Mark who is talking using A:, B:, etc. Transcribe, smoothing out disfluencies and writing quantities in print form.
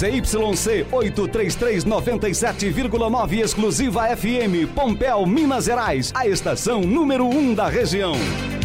A: ZYC 833 97,9 exclusiva FM, Pompéu, Minas Gerais, a estação número 1 da região.